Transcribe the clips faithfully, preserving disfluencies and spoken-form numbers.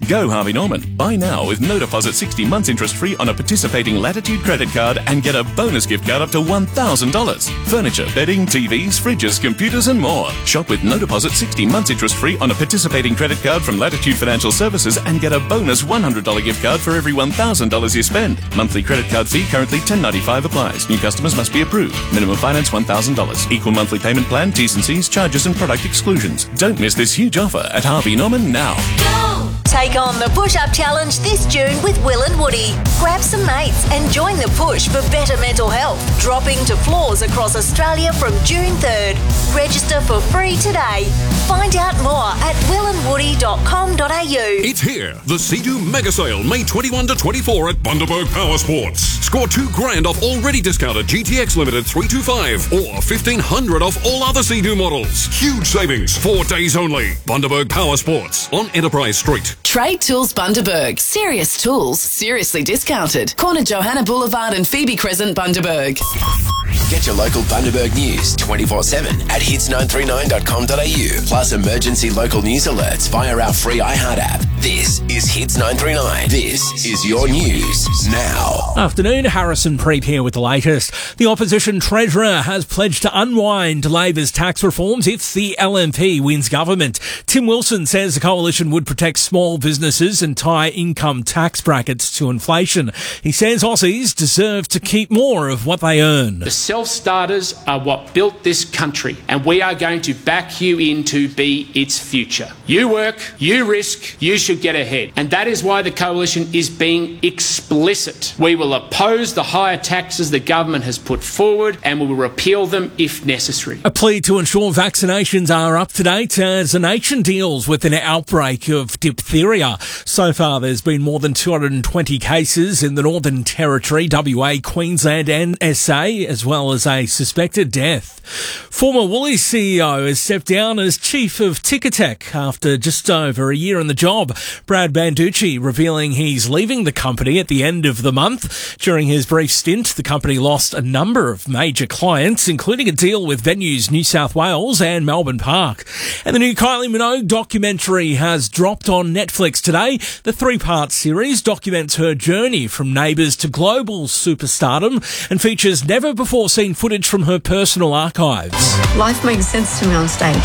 Go Harvey Norman. Buy now with no deposit sixty months interest free on a participating Latitude credit card and get a bonus gift card up to one thousand dollars. Furniture, bedding, T Vs, fridges, computers and more. Shop with no deposit sixty months interest free on a participating credit card from Latitude Financial Services and get a bonus one hundred dollars gift card for every one thousand dollars you spend. Monthly credit card fee currently ten dollars ninety-five applies. New customers must be approved. Minimum finance one thousand dollars. Equal monthly payment plan, T's and C's, charges and product exclusions. Don't miss this huge offer at Harvey Norman now. Go! Take on the Push-Up Challenge this June with Will and Woody. Grab some mates and join the push for better mental health. Dropping to floors across Australia from June third. Register for free today. Find out more at will and woody dot com dot a u. It's here. The Sea-Doo Mega Sale, May twenty-first to twenty-fourth at Bundaberg Power Sports. Score two grand off already discounted G T X Limited three twenty-five or fifteen hundred off all other Sea-Doo models. Huge savings, four days only. Bundaberg Power Sports on Enterprise Street. Trade Tools Bundaberg. Serious tools, seriously discounted. Corner Johanna Boulevard and Phoebe Crescent, Bundaberg. Get your local Bundaberg news twenty-four seven at hits nine three nine dot com dot a u. Plus emergency local news alerts via our free iHeart app. This is Hits nine three nine. This is your news now. Afternoon, Harrison Preep here with the latest. The opposition treasurer has pledged to unwind Labor's tax reforms if the L N P wins government. Tim Wilson says the coalition would protect small businesses and tie income tax brackets to inflation. He says Aussies deserve to keep more of what they earn. The self-starters are what built this country, and we are going to back you in to be its future. You work, you risk, you should get ahead. And that is why the coalition is being explicit. We will oppose the higher taxes the government has put forward and we will repeal them if necessary. A plea to ensure vaccinations are up to date as the nation deals with an outbreak of diphtheria. So far, there's been more than two hundred twenty cases in the Northern Territory, W A, Queensland and S A, as well as a suspected death. Former Woolies C E O has stepped down as chief of Ticketek after just over a year in the job. Brad Banducci revealing he's leaving the company at the end of the month. During his brief stint, the company lost a number of major clients, including a deal with Venues New South Wales and Melbourne Park. And the new Kylie Minogue documentary has dropped on Netflix today. The three-part series documents her journey from Neighbours to global superstardom and features never-before-seen footage from her personal archives. Life makes sense to me on stage.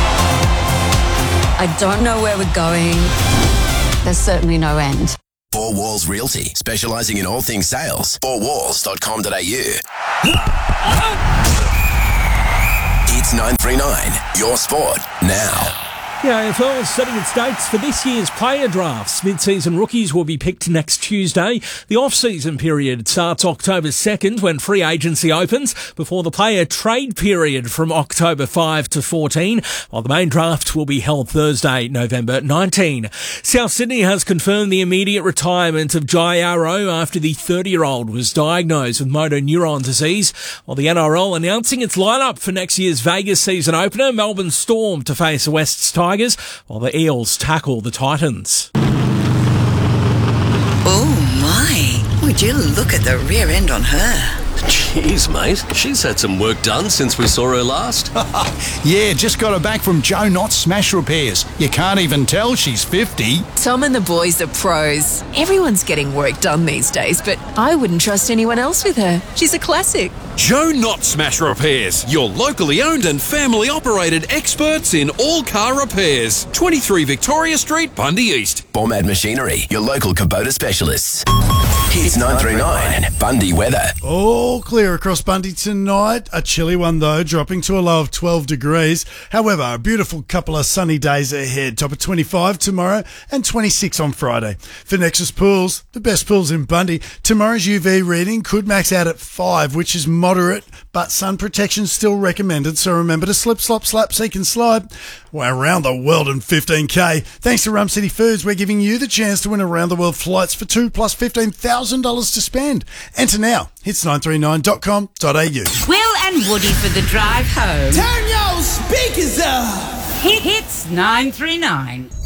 I don't know where we're going. There's certainly no end. Four Walls Realty, specialising in all things sales. four walls dot com dot a u. Hits nine three nine, your sport now. The A F L is setting its dates for this year's player drafts. Mid-season rookies will be picked next Tuesday. The off-season period starts October second when free agency opens, before the player trade period from October fifth to fourteen, while the main draft will be held Thursday, November nineteenth. South Sydney has confirmed the immediate retirement of Jai Arrow after the thirty-year-old was diagnosed with motor neuron disease, while the N R L announcing its lineup for next year's Vegas season opener. Melbourne Storm to face the West's Tigers, while the Eels tackle the Titans. Oh my, would you look at the rear end on her? Jeez, mate, she's had some work done since we saw her last. Yeah, just got her back from Joe Knott Smash Repairs. You can't even tell she's fifty. Tom and the boys are pros. Everyone's getting work done these days, but I wouldn't trust anyone else with her. She's a classic. Joe Knott Smash Repairs, your locally owned and family operated experts in all car repairs. twenty-three Victoria Street, Bundy East. Bomad Machinery, your local Kubota specialists. Hits nine three nine, Bundy weather. All clear across Bundy tonight. A chilly one though, dropping to a low of twelve degrees. However, a beautiful couple of sunny days ahead. Top of twenty-five tomorrow and twenty-six on Friday. For Nexus Pools, the best pools in Bundy, tomorrow's U V reading could max out at five, which is moderate, but sun protection still recommended. So remember to slip, slop, slap, seek and slide. We're around the world in fifteen K. Thanks to Rum City Foods, we're giving you the chance to win around the world flights for two plus fifteen thousand dollars to spend. Enter now. hits nine three nine dot com dot a u. Will and Woody for the drive home. Turn your speakers up. Hit Hits nine three nine.